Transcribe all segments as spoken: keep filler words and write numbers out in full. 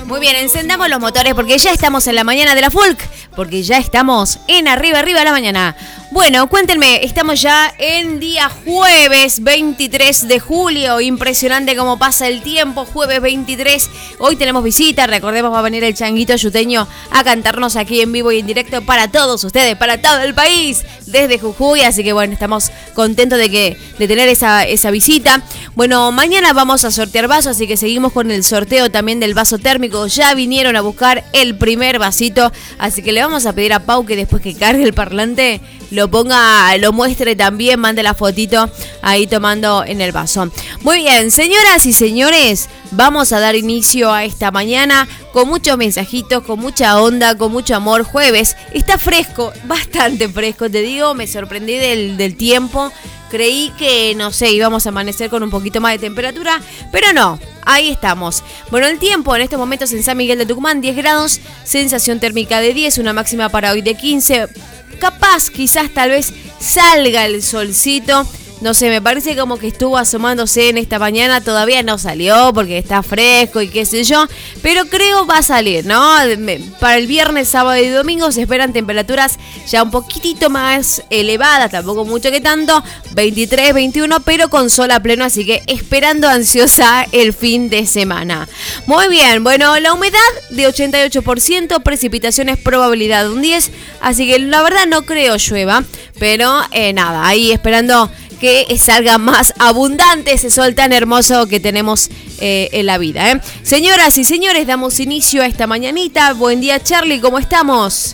Muy bien, encendamos los motores porque ya estamos en la mañana de la folk, porque ya estamos en Arriba Arriba la Mañana. Bueno, cuéntenme, estamos ya en día jueves veintitrés de julio, impresionante cómo pasa el tiempo, jueves veintitrés, hoy tenemos visita, recordemos va a venir el Changuito Yuteño a cantarnos aquí en vivo y en directo para todos ustedes, para todo el país, desde Jujuy, así que bueno, estamos contentos de que de tener esa, esa visita. Bueno, mañana vamos a sortear vasos, así que seguimos con el sorteo también del vaso térmico, ya vinieron a buscar el primer vasito, así que le vamos a pedir a Pau que después que cargue el parlante lo ponga, lo muestre también, mande la fotito ahí tomando en el vaso. Muy bien, señoras y señores, vamos a dar inicio a esta mañana con muchos mensajitos, con mucha onda, con mucho amor. Jueves, está fresco, bastante fresco, te digo, me sorprendí del, del tiempo. Creí que, no sé, íbamos a amanecer con un poquito más de temperatura, pero no, ahí estamos. Bueno, el tiempo en estos momentos en San Miguel de Tucumán, diez grados, sensación térmica de diez, una máxima para hoy de quince. Capaz, quizás, tal vez salga el solcito. No sé, me parece como que estuvo asomándose en esta mañana, todavía no salió porque está fresco y qué sé yo, pero creo va a salir, ¿no? Para el viernes, sábado y domingo se esperan temperaturas ya un poquitito más elevadas, tampoco mucho que tanto, veintitrés, veintiuno, pero con sol a pleno, así que esperando ansiosa el fin de semana. Muy bien, bueno, la humedad de ochenta y ocho por ciento, precipitaciones probabilidad de un diez, así que la verdad no creo llueva, pero eh, nada, ahí esperando que salga más abundante ese sol tan hermoso que tenemos eh, en la vida, ¿eh? Señoras y señores, damos inicio a esta mañanita. Buen día, Charlie, ¿cómo estamos?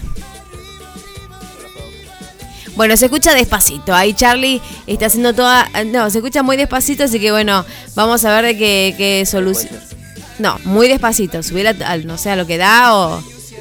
Bueno, se escucha despacito. Ahí Charlie está haciendo toda... No, se escucha muy despacito, así que bueno, vamos a ver de qué, qué solución... No, muy despacito. Subir al, no sé, a lo que da o...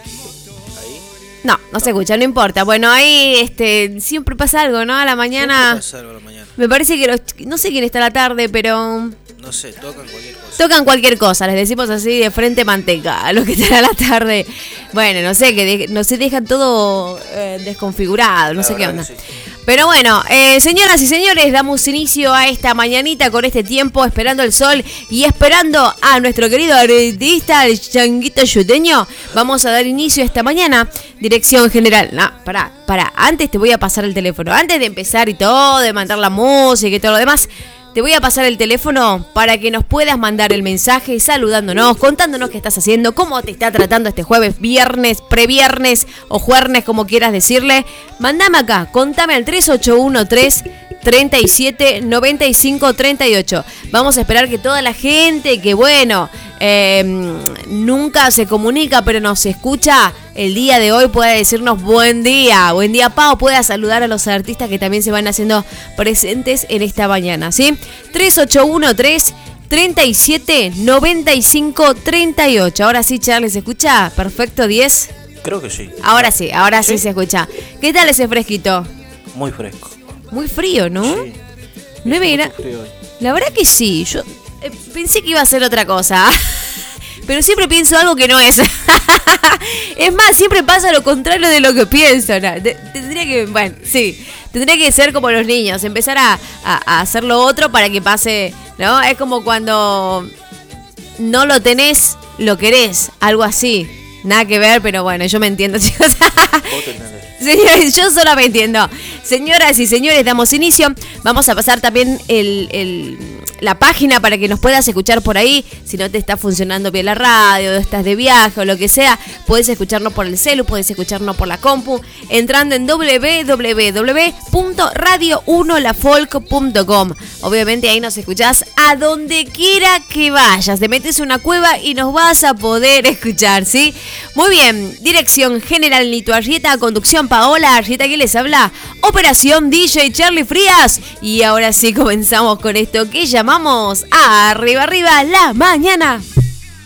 No, no se escucha, no importa. Bueno, ahí este siempre pasa algo, ¿no? A la mañana... Pasa algo a la mañana. Me parece que los... No sé quién está a la tarde, pero... No sé, tocan cualquier cosa. Tocan cualquier cosa, les decimos así de frente manteca a los que están a la tarde. Bueno, no sé, que de, no sé, dejan todo eh, desconfigurado, no la sé qué onda. Sí. Pero bueno, eh, señoras y señores, damos inicio a esta mañanita con este tiempo, esperando el sol y esperando a nuestro querido artista, el Changuito Yuteño. Vamos a dar inicio esta mañana. Dirección general. No, pará, pará. Antes te voy a pasar el teléfono. Antes de empezar y todo, de mandar la música y todo lo demás, te voy a pasar el teléfono para que nos puedas mandar el mensaje saludándonos, contándonos qué estás haciendo, cómo te está tratando este jueves, viernes, previernes o juernes, como quieras decirle. Mandame acá, contame al tres ocho uno tres, treinta y siete, noventa y cinco, treinta y ocho. Vamos a esperar que toda la gente que, bueno, eh, nunca se comunica, pero nos escucha el día de hoy, pueda decirnos buen día. Buen día, Pau. Pueda saludar a los artistas que también se van haciendo presentes en esta mañana, ¿sí? tres ocho uno tres, treinta y siete, noventa y cinco, treinta y ocho. Ahora sí, Charlie, ¿se escucha? Perfecto, diez. Creo que sí. Ahora sí, ahora sí, sí se escucha. ¿Qué tal ese fresquito? Muy fresco. Muy frío, ¿no? Sí. nueve grados. La verdad que sí. Yo eh, pensé que iba a ser otra cosa. Pero siempre pienso algo que no es. Es más, siempre pasa lo contrario de lo que pienso, ¿no? Tendría que, bueno, sí. Tendría que ser como los niños. Empezar a, a, a hacer lo otro para que pase, ¿no? Es como cuando no lo tenés, lo querés. Algo así. Nada que ver, pero bueno, yo me entiendo, chicos. ¿Vos te entendés? Sí, yo solo me entiendo. Señoras y señores, damos inicio. Vamos a pasar también el, el, la página para que nos puedas escuchar por ahí. Si no te está funcionando bien la radio, estás de viaje o lo que sea, puedes escucharnos por el celu, puedes escucharnos por la compu, entrando en doble u doble u doble u punto radio uno la folk punto com. Obviamente ahí nos escuchás a donde quiera que vayas. Te metes una cueva y nos vas a poder escuchar, ¿sí? Muy bien, dirección general Nito Arrieta, conducción Paola Arrieta, que les habla, operación D J Charlie Frías. Y ahora sí comenzamos con esto que llamamos Arriba Arriba la Mañana.